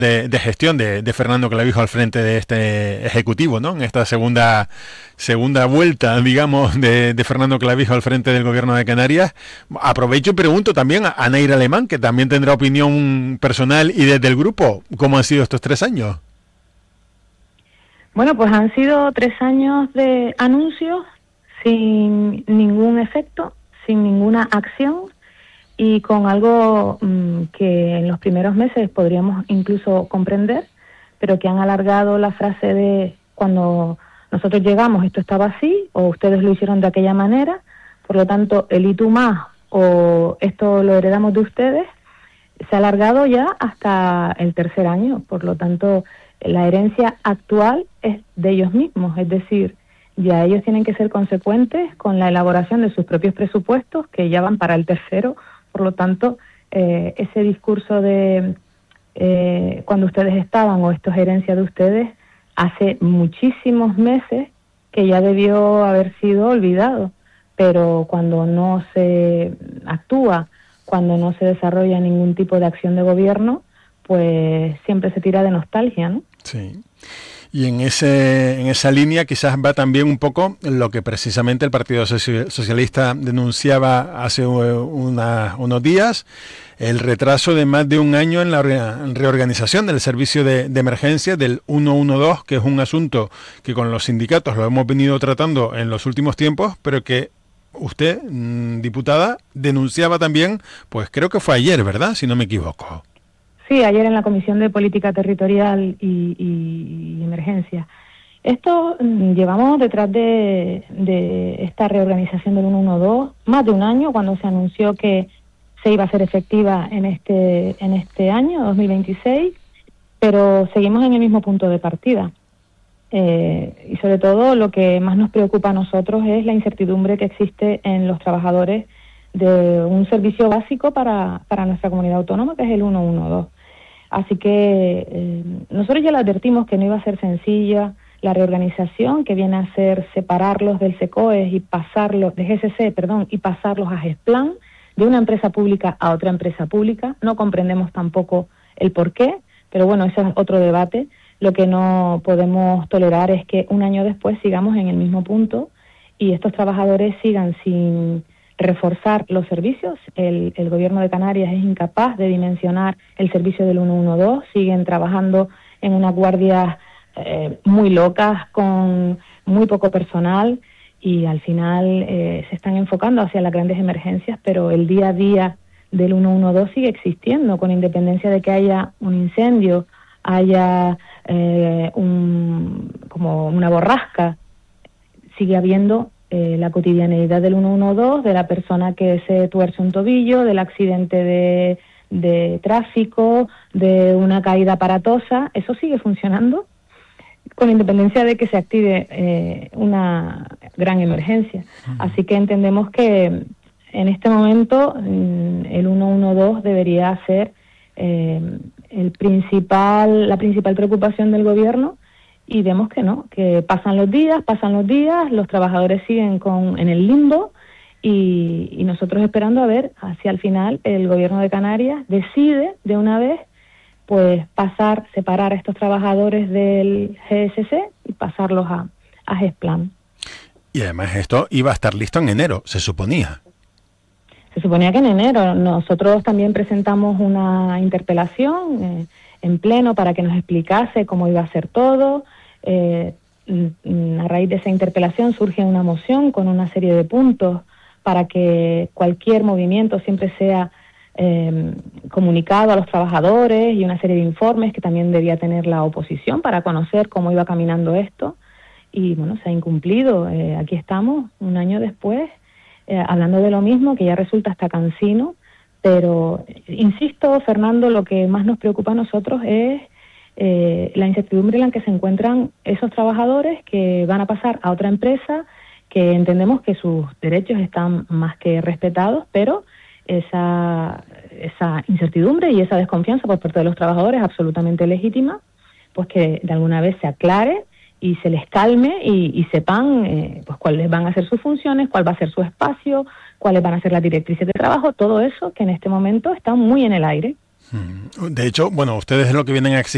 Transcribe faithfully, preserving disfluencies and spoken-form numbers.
de, de gestión de, de Fernando Clavijo al frente de este ejecutivo, ¿no? En esta segunda segunda vuelta, digamos, de, de Fernando Clavijo al frente del gobierno de Canarias. Aprovecho y pregunto también a, a Neira Alemán, que también tendrá opinión personal y desde el grupo, ¿cómo han sido estos tres años? Bueno, pues han sido tres años de anuncios sin ningún efecto, sin ninguna acción y con algo mmm, que en los primeros meses podríamos incluso comprender, pero que han alargado la frase de cuando nosotros llegamos esto estaba así o ustedes lo hicieron de aquella manera, por lo tanto el y tú más o esto lo heredamos de ustedes, se ha alargado ya hasta el tercer año, por lo tanto la herencia actual es de ellos mismos, es decir, ya ellos tienen que ser consecuentes con la elaboración de sus propios presupuestos, que ya van para el tercero, por lo tanto, eh, ese discurso de eh, cuando ustedes estaban o esto es herencia de ustedes, hace muchísimos meses que ya debió haber sido olvidado, pero cuando no se actúa, cuando no se desarrolla ningún tipo de acción de gobierno, pues siempre se tira de nostalgia, ¿no? Sí. Y en ese en esa línea quizás va también un poco lo que precisamente el Partido Socialista denunciaba hace una, unos días, el retraso de más de un año en la reorganización del servicio de, de emergencia del ciento doce, que es un asunto que con los sindicatos lo hemos venido tratando en los últimos tiempos, pero que usted, diputada, denunciaba también, pues creo que fue ayer, ¿verdad? Si no me equivoco. Sí, ayer en la Comisión de Política Territorial y, y, y Emergencia. Esto mmm, llevamos detrás de, de esta reorganización del ciento doce más de un año, cuando se anunció que se iba a hacer efectiva en este en este año, dos mil veintiséis, pero seguimos en el mismo punto de partida. Eh, y sobre todo lo que más nos preocupa a nosotros es la incertidumbre que existe en los trabajadores de un servicio básico para, para nuestra comunidad autónoma, que es el ciento doce. Así que eh, nosotros ya le advertimos que no iba a ser sencilla la reorganización, que viene a ser separarlos del SECOES y pasarlos, de G C C, perdón, y pasarlos a GESPLAN, de una empresa pública a otra empresa pública. No comprendemos tampoco el por qué, pero bueno, ese es otro debate. Lo que no podemos tolerar es que un año después sigamos en el mismo punto y estos trabajadores sigan sin reforzar los servicios. El, el gobierno de Canarias es incapaz de dimensionar el servicio del ciento doce, siguen trabajando en unas guardias eh, muy locas, con muy poco personal, y al final eh, se están enfocando hacia las grandes emergencias, pero el día a día del ciento doce sigue existiendo, con independencia de que haya un incendio, haya eh, un, como una borrasca, sigue habiendo Eh, la cotidianeidad del ciento doce, de la persona que se tuerce un tobillo, del accidente de, de tráfico, de una caída aparatosa. Eso sigue funcionando con independencia de que se active eh, una gran emergencia. Uh-huh. Así que entendemos que en este momento el ciento doce debería ser eh, el principal, la principal preocupación del gobierno. Y vemos que no, que pasan los días, pasan los días, los trabajadores siguen con en el limbo y, y nosotros esperando a ver hacia el final el gobierno de Canarias decide de una vez pues pasar, separar a estos trabajadores del G S C y pasarlos a, a GESPLAN. Y además esto iba a estar listo en enero, se suponía. Se suponía que en enero. Nosotros también presentamos una interpelación eh, en pleno para que nos explicase cómo iba a ser todo. Eh, a raíz de esa interpelación surge una moción con una serie de puntos para que cualquier movimiento siempre sea eh, comunicado a los trabajadores y una serie de informes que también debía tener la oposición para conocer cómo iba caminando esto. Y bueno, se ha incumplido. Eh, aquí estamos, un año después, eh, hablando de lo mismo, que ya resulta hasta cansino. Pero, insisto, Fernando, lo que más nos preocupa a nosotros es eh, la incertidumbre en la que se encuentran esos trabajadores que van a pasar a otra empresa, que entendemos que sus derechos están más que respetados, pero esa, esa incertidumbre y esa desconfianza por parte de los trabajadores es absolutamente legítima, pues que de alguna vez se aclare y se les calme y, y sepan eh, pues cuáles van a ser sus funciones, cuál va a ser su espacio, cuáles van a ser las directrices de trabajo, todo eso que en este momento está muy en el aire. De hecho, bueno, ustedes es lo que vienen a exigir